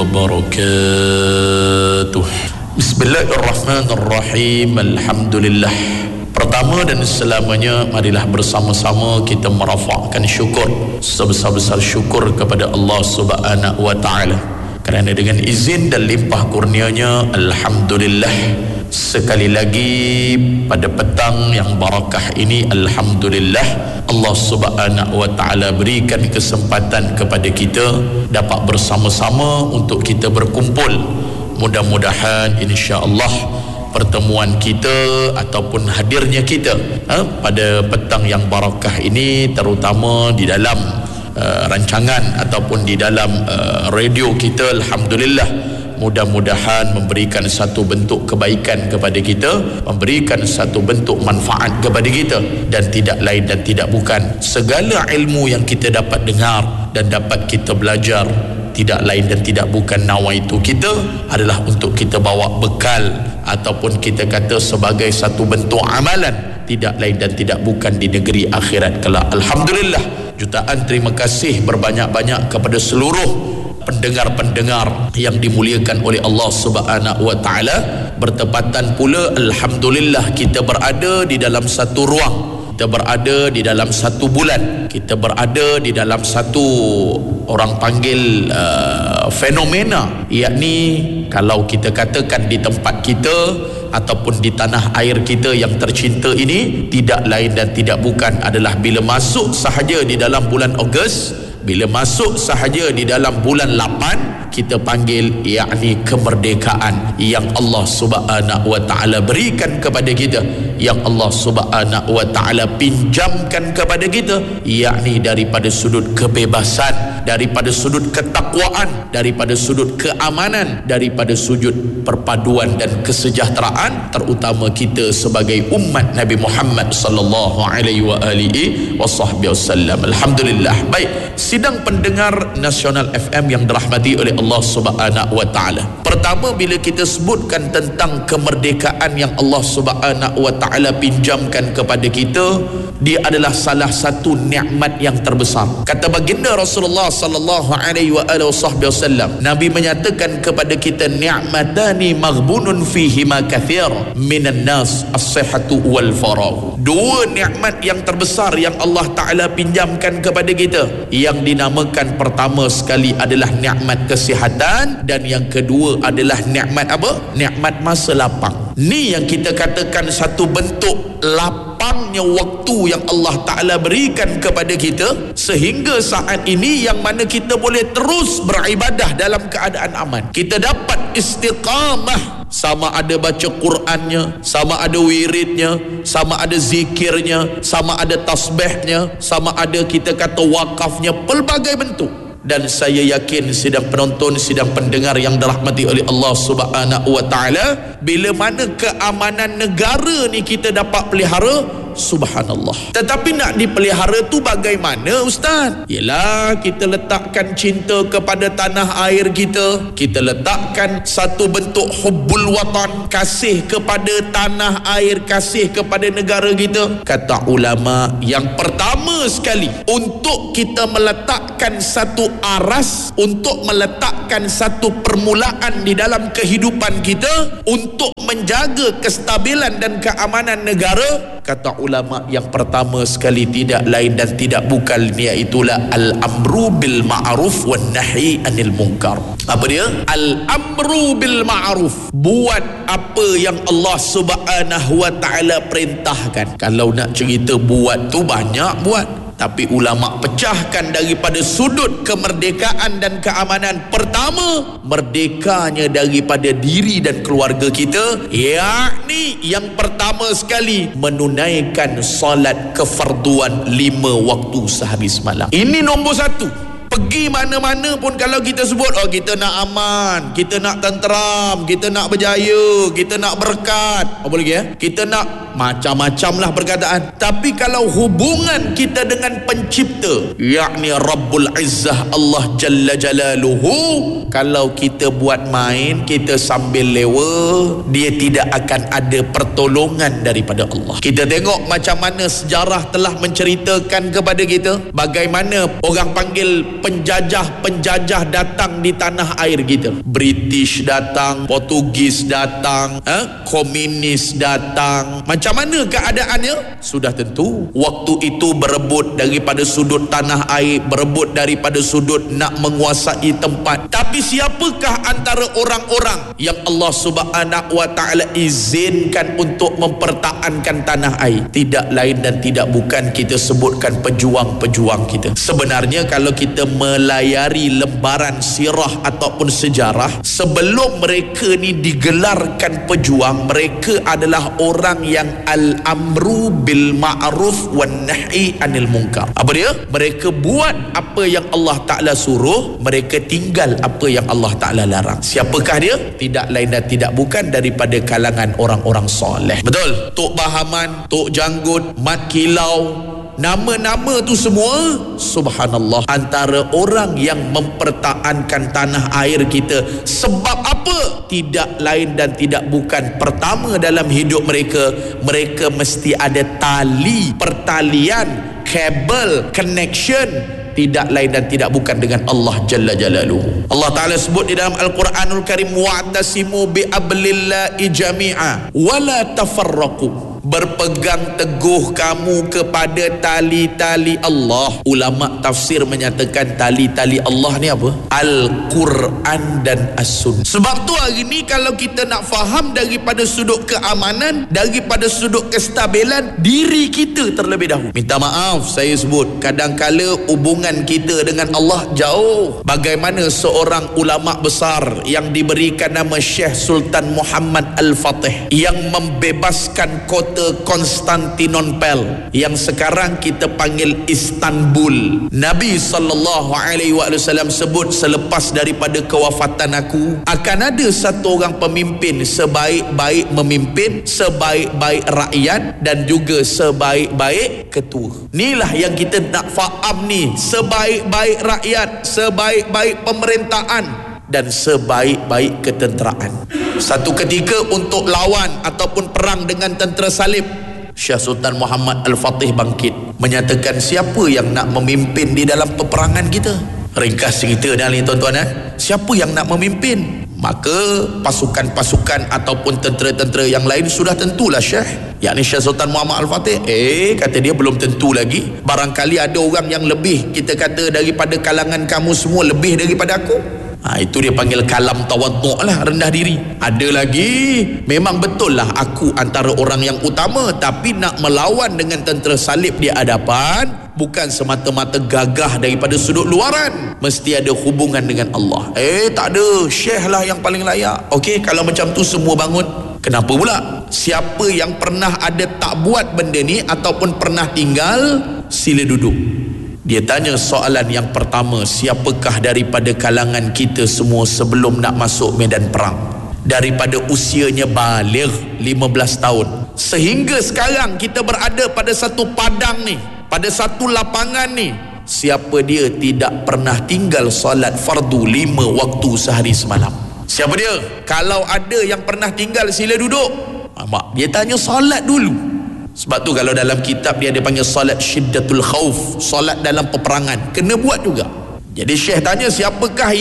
wabarakatuh. Bismillahirrahmanirrahim. Alhamdulillah. Pertama dan selamanya, marilah bersama-sama kita merafakkan syukur, sebesar-besar syukur kepada Allah Subhanahu wa ta'ala, kerana dengan izin dan limpah kurnianya, alhamdulillah, sekali lagi pada petang yang barakah ini, alhamdulillah, Allah Subhanahu wa ta'ala berikan kesempatan kepada kita dapat bersama-sama untuk kita berkumpul. Mudah-mudahan insya-Allah pertemuan kita ataupun hadirnya kita pada petang yang barakah ini, terutama di dalam rancangan ataupun di dalam radio kita, alhamdulillah, mudah-mudahan memberikan satu bentuk kebaikan kepada kita, memberikan satu bentuk manfaat kepada kita, dan tidak lain dan tidak bukan, segala ilmu yang kita dapat dengar dan dapat kita belajar, tidak lain dan tidak bukan nawaitu kita adalah untuk kita bawa bekal ataupun kita kata sebagai satu bentuk amalan, tidak lain dan tidak bukan di negeri akhirat kelak. Alhamdulillah, jutaan terima kasih berbanyak-banyak kepada seluruh pendengar-pendengar yang dimuliakan oleh Allah Subhanahu wa ta'ala. Bertepatan pula, alhamdulillah, kita berada di dalam satu ruang, kita berada di dalam satu bulan, kita berada di dalam satu orang panggil fenomena, yakni kalau kita katakan di tempat kita ataupun di tanah air kita yang tercinta ini, tidak lain dan tidak bukan adalah bila masuk sahaja di dalam bulan Ogos, bila masuk sahaja di dalam bulan 8, kita panggil yakni kemerdekaan yang Allah Subhanahu wa ta'ala berikan kepada kita, yang Allah Subhanahu wa ta'ala pinjamkan kepada kita, yakni daripada sudut kebebasan, daripada sudut ketakwaan, daripada sudut keamanan, daripada sudut perpaduan dan kesejahteraan, terutama kita sebagai umat Nabi Muhammad sallallahu alaihi wa alihi wasallam. Alhamdulillah. Baik, sidang pendengar Nasional FM yang dirahmati oleh Allah Subhanahu wa ta'ala, pertama bila kita sebutkan tentang kemerdekaan yang Allah Subhanahu wa ta'ala pinjamkan kepada kita, dia adalah salah satu nikmat yang terbesar. Kata baginda Rasulullah sallallahu alaihi wasallam, Nabi menyatakan kepada kita, ni'matani maghbunun fihima kathir minan nas, as-sihhatu wal faragh. Dua nikmat yang terbesar yang Allah Ta'ala pinjamkan kepada kita, yang dinamakan pertama sekali adalah nikmat kesihatan, dan yang kedua adalah nikmat apa? Nikmat masa lapang. Ni yang kita katakan satu bentuk lapangnya waktu yang Allah Ta'ala berikan kepada kita, sehingga saat ini yang mana kita boleh terus beribadah dalam keadaan aman. Kita dapat istiqamah, sama ada baca Qurannya, sama ada wiridnya, sama ada zikirnya, sama ada tasbihnya, sama ada kita kata wakafnya, pelbagai bentuk. Dan saya yakin sidang penonton, sidang pendengar yang dirahmati oleh Allah Subhanahu wa ta'ala, bila mana keamanan negara ni kita dapat pelihara, subhanallah. Tetapi nak dipelihara tu bagaimana, Ustaz? Yalah, kita letakkan cinta kepada tanah air kita, kita letakkan satu bentuk hubbul watan, kasih kepada tanah air, kasih kepada negara kita. Kata ulama, yang pertama sekali untuk kita meletakkan satu aras, untuk meletakkan satu permulaan di dalam kehidupan kita untuk menjaga kestabilan dan keamanan negara, kata ulama, yang pertama sekali tidak lain dan tidak bukan, iaitulah al-amru bil ma'ruf wan nahi anil munkar. Apa dia? Al-amru bil ma'ruf, buat apa yang Allah Subhanahu wa ta'ala perintahkan. Kalau nak cerita buat tu banyak buat, tapi ulama pecahkan daripada sudut kemerdekaan dan keamanan. Pertama, merdekanya daripada diri dan keluarga kita, yakni yang pertama sekali menunaikan salat kefarduan 5 waktu sehari semalam. Ini nombor satu. Pergi mana-mana pun kalau kita sebut, oh kita nak aman, kita nak tenteram, kita nak berjaya, kita nak berkat, apa lagi ya? Kita nak macam-macamlah perkataan. Tapi kalau hubungan kita dengan pencipta, yakni Rabbul Izzah Allah Jalla Jalaluhu, kalau kita buat main, kita sambil lewa, dia tidak akan ada pertolongan daripada Allah. Kita tengok macam mana sejarah telah menceritakan kepada kita bagaimana orang panggil penjajah datang di tanah air kita. British datang, Portugis datang, komunis datang. Macam mana keadaannya? Sudah tentu waktu itu berebut daripada sudut tanah air, berebut daripada sudut nak menguasai tempat. Tapi siapakah antara orang-orang yang Allah Subhanahu wa taala izinkan untuk mempertahankan tanah air? Tidak lain dan tidak bukan kita sebutkan pejuang-pejuang kita. Sebenarnya kalau kita melayari lembaran sirah ataupun sejarah, sebelum mereka ni digelarkan pejuang, mereka adalah orang yang al-amru bil ma'ruf wan nahi anil munkar. Apa dia? Mereka buat apa yang Allah Ta'ala suruh, mereka tinggal apa yang Allah Ta'ala larang. Siapakah dia? Tidak lain dan tidak bukan daripada kalangan orang-orang soleh. Betul? Tok Bahaman, Tok Janggut, Mat Kilau, nama-nama tu semua subhanallah antara orang yang mempertahankan tanah air kita. Sebab apa? Tidak lain dan tidak bukan, pertama dalam hidup mereka, mereka mesti ada tali pertalian, kabel, connection, tidak lain dan tidak bukan dengan Allah Jalla Jalaluhu. Allah Ta'ala sebut di dalam Al-Quranul Karim, wa'tasimu bi'ablillahi jami'a wa la tafarraqu. Berpegang teguh kamu kepada tali-tali Allah. Ulama tafsir menyatakan tali-tali Allah ni apa? Al-Quran dan As-Sunnah. Sebab tu hari ni kalau kita nak faham daripada sudut keamanan, daripada sudut kestabilan diri kita terlebih dahulu. Minta maaf saya sebut, kadang-kala hubungan kita dengan Allah jauh. Bagaimana seorang ulama besar yang diberikan nama Syekh Sultan Muhammad Al-Fatih yang membebaskan kota Konstantinopel yang sekarang kita panggil Istanbul. Nabi SAW sebut, selepas daripada kewafatan aku akan ada satu orang pemimpin, sebaik-baik memimpin, sebaik-baik rakyat dan juga sebaik-baik ketua. Inilah yang kita nak faham ni, sebaik-baik rakyat, sebaik-baik pemerintahan dan sebaik-baik ketenteraan. Satu ketika untuk lawan ataupun perang dengan tentera salib, Syekh Sultan Muhammad Al-Fatih bangkit menyatakan, siapa yang nak memimpin di dalam peperangan kita? Ringkas cerita dah ni tuan-tuan, siapa yang nak memimpin? Maka pasukan-pasukan ataupun tentera-tentera yang lain sudah tentulah Syekh, yakni Syekh Sultan Muhammad Al-Fatih. Kata dia belum tentu lagi, barangkali ada orang yang lebih, kita kata daripada kalangan kamu semua, lebih daripada aku. Itu dia panggil kalam tawaddu' lah, rendah diri. Ada lagi, memang betul lah aku antara orang yang utama, tapi nak melawan dengan tentera salib di hadapan bukan semata-mata gagah daripada sudut luaran, mesti ada hubungan dengan Allah. Tak ada, Syekh lah yang paling layak. Okey, kalau macam tu semua bangun. Kenapa pula? Siapa yang pernah ada tak buat benda ni ataupun pernah tinggal, sila duduk. Dia tanya soalan yang pertama, siapakah daripada kalangan kita semua sebelum nak masuk medan perang, daripada usianya baligh 15 tahun sehingga sekarang kita berada pada satu padang ni, pada satu lapangan ni, siapa dia tidak pernah tinggal solat fardu 5 waktu sehari semalam? Siapa dia? Kalau ada yang pernah tinggal, sila duduk. Dia tanya solat dulu. Sebab tu kalau dalam kitab dia panggil solat syiddatul khauf, solat dalam peperangan, kena buat juga. Jadi Syekh tanya, siapakah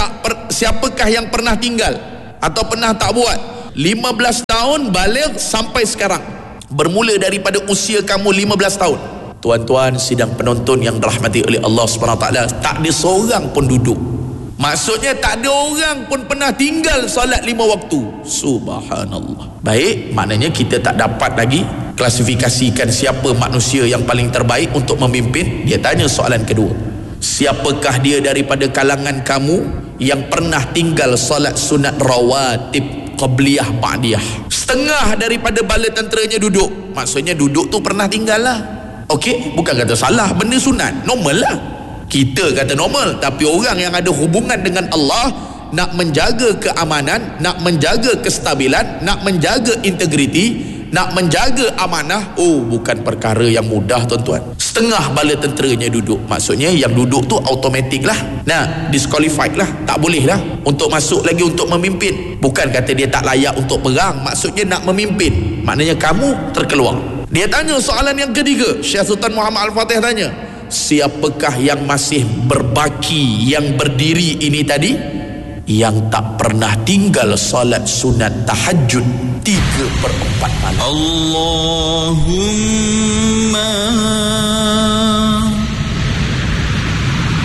yang pernah tinggal atau pernah tak buat 15 tahun baligh sampai sekarang, bermula daripada usia kamu 15 tahun. Tuan-tuan sidang penonton yang dirahmati oleh Allah SWT, tak ada seorang pun duduk. Maksudnya tak ada orang pun pernah tinggal solat 5 waktu. Subhanallah. Baik, maknanya kita tak dapat lagi klasifikasikan siapa manusia yang paling terbaik untuk memimpin. Dia tanya soalan kedua, siapakah dia daripada kalangan kamu yang pernah tinggal solat sunat rawatib qabliyah ba'diyah? Setengah daripada bala tenteranya duduk. Maksudnya duduk tu pernah tinggal lah. Okey, bukan kata salah, benda sunat, normal lah. Kita kata normal, tapi orang yang ada hubungan dengan Allah, nak menjaga keamanan, nak menjaga kestabilan, nak menjaga integriti, Nak menjaga amanah, bukan perkara yang mudah tuan-tuan. Setengah bala tenteranya duduk. Maksudnya yang duduk tu automatik lah. Nah, disqualified lah. Tak boleh lah untuk masuk lagi untuk memimpin. Bukan kata dia tak layak untuk perang. Maksudnya nak memimpin. Maknanya kamu terkeluar. Dia tanya soalan yang ketiga. Syekh Sultan Muhammad Al-Fatih tanya, siapakah yang masih berbaki, yang berdiri ini tadi, yang tak pernah tinggal salat sunat tahajud 3/4 malam? Allahumma